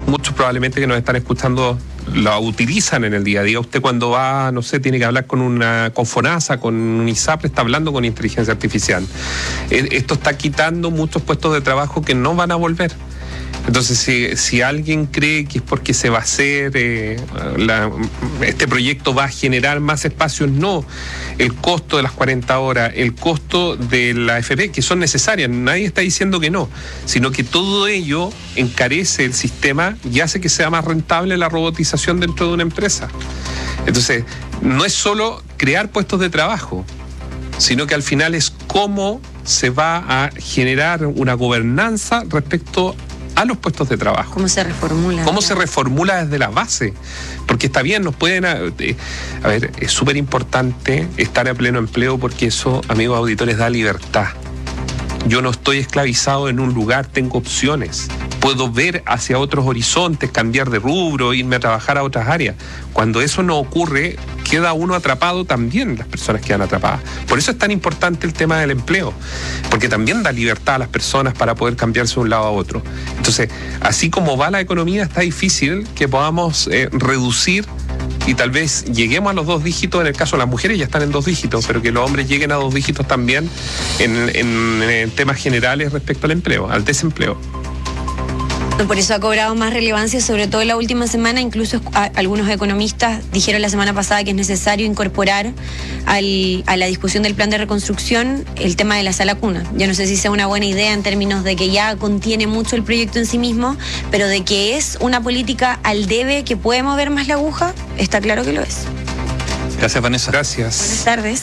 muchos probablemente que nos están escuchando la utilizan en el día a día. Usted cuando va, no sé, tiene que hablar con FONASA, con un ISAPRE, está hablando con inteligencia artificial. Esto está quitando muchos puestos de trabajo que no van a volver. Entonces, si alguien cree que es porque se va a hacer, este proyecto va a generar más espacios, no. El costo de las 40 horas, el costo de la AFP, que son necesarias, nadie está diciendo que no, sino que todo ello encarece el sistema y hace que sea más rentable la robotización dentro de una empresa. Entonces, no es solo crear puestos de trabajo, sino que al final es cómo se va a generar una gobernanza respecto a los puestos de trabajo. ¿Cómo se reformula? ¿Cómo se reformula desde la base? Porque está bien, nos pueden... A ver, es súper importante estar a pleno empleo porque eso, amigos auditores, da libertad. Yo no estoy esclavizado en un lugar, tengo opciones. Puedo ver hacia otros horizontes, cambiar de rubro, irme a trabajar a otras áreas. Cuando eso no ocurre, queda uno atrapado también, las personas quedan atrapadas. Por eso es tan importante el tema del empleo, porque también da libertad a las personas para poder cambiarse de un lado a otro. Entonces, así como va la economía, está difícil que podamos reducir y tal vez lleguemos a los 2 dígitos. En el caso de las mujeres ya están en 2 dígitos, pero que los hombres lleguen a 2 dígitos también en temas generales respecto al empleo, al desempleo. Por eso ha cobrado más relevancia, sobre todo en la última semana. Incluso algunos economistas dijeron la semana pasada que es necesario incorporar a la discusión del plan de reconstrucción el tema de la sala cuna. Yo no sé si sea una buena idea en términos de que ya contiene mucho el proyecto en sí mismo, pero de que es una política al debe que puede mover más la aguja, está claro que lo es. Gracias, Vanessa. Gracias. Buenas tardes.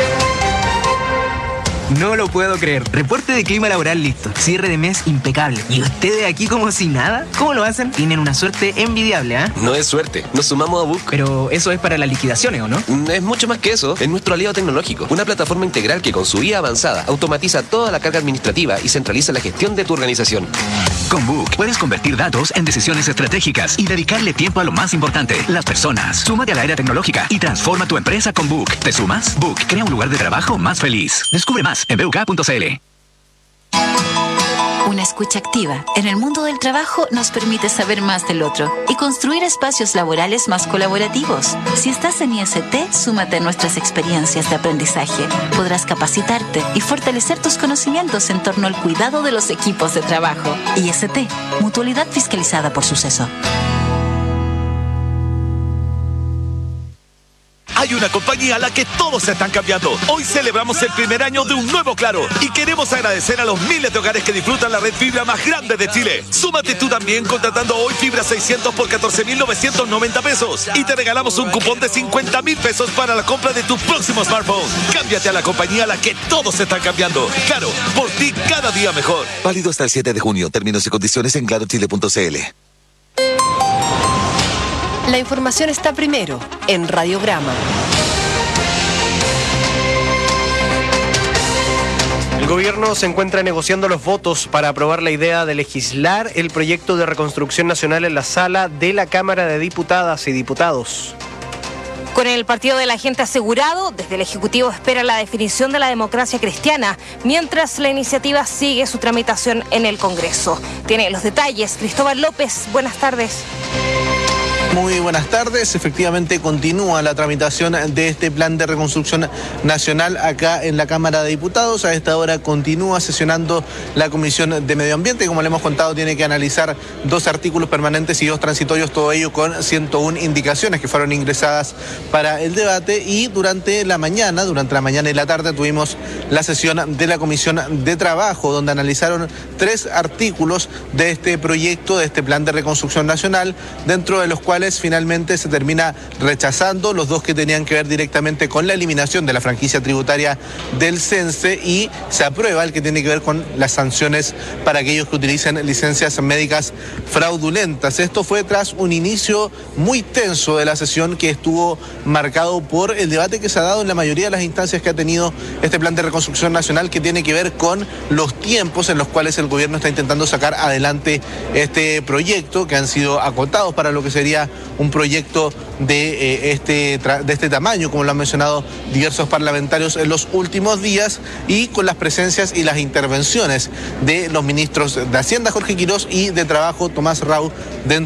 No lo puedo creer. Reporte de clima laboral listo. Cierre de mes impecable. ¿Y ustedes aquí como si nada? ¿Cómo lo hacen? Tienen una suerte envidiable, ¿ah? No es suerte. Nos sumamos a Book. Pero eso es para las liquidaciones, ¿o no? Es mucho más que eso. Es nuestro aliado tecnológico. Una plataforma integral que con su IA avanzada automatiza toda la carga administrativa y centraliza la gestión de tu organización. Con Book puedes convertir datos en decisiones estratégicas y dedicarle tiempo a lo más importante, las personas. Súmate a la era tecnológica y transforma tu empresa con Book. ¿Te sumas? Book crea un lugar de trabajo más feliz. Descubre más en buk.cl. Una escucha activa en el mundo del trabajo nos permite saber más del otro y construir espacios laborales más colaborativos. Si estás en IST, súmate a nuestras experiencias de aprendizaje. Podrás capacitarte y fortalecer tus conocimientos en torno al cuidado de los equipos de trabajo. IST, Mutualidad Fiscalizada por Suceso. Hay una compañía a la que todos se están cambiando. Hoy celebramos el primer año de un nuevo Claro y queremos agradecer a los miles de hogares que disfrutan la red fibra más grande de Chile. Súmate tú también contratando hoy fibra 600 por 14.990 pesos y te regalamos un cupón de 50.000 pesos para la compra de tu próximo smartphone. Cámbiate a la compañía a la que todos se están cambiando. Claro, por ti cada día mejor. Válido hasta el 7 de junio. Términos y condiciones en clarochile.cl. La información está primero en Radiograma. El gobierno se encuentra negociando los votos para aprobar la idea de legislar el proyecto de reconstrucción nacional en la sala de la Cámara de Diputadas y Diputados. Con el partido de la gente asegurado, desde el Ejecutivo espera la definición de la democracia cristiana, mientras la iniciativa sigue su tramitación en el Congreso. Tiene los detalles Cristóbal López. Buenas tardes. Muy buenas tardes. Efectivamente continúa la tramitación de este plan de reconstrucción nacional acá en la Cámara de Diputados. A esta hora continúa sesionando la Comisión de Medio Ambiente. Como le hemos contado, tiene que analizar 2 artículos permanentes y 2 transitorios, todo ello con 101 indicaciones que fueron ingresadas para el debate. Y durante la mañana y la tarde tuvimos la sesión de la Comisión de Trabajo, donde analizaron 3 artículos de este proyecto, de este plan de reconstrucción nacional, dentro de los cuales finalmente se termina rechazando los 2 que tenían que ver directamente con la eliminación de la franquicia tributaria del CENSE, y se aprueba el que tiene que ver con las sanciones para aquellos que utilicen licencias médicas fraudulentas. Esto fue tras un inicio muy tenso de la sesión que estuvo marcado por el debate que se ha dado en la mayoría de las instancias que ha tenido este plan de reconstrucción nacional, que tiene que ver con los tiempos en los cuales el gobierno está intentando sacar adelante este proyecto, que han sido acotados para lo que sería un proyecto de este tamaño, como lo han mencionado diversos parlamentarios en los últimos días, y con las presencias y las intervenciones de los ministros de Hacienda, Jorge Quirós, y de Trabajo, Tomás Rau, dentro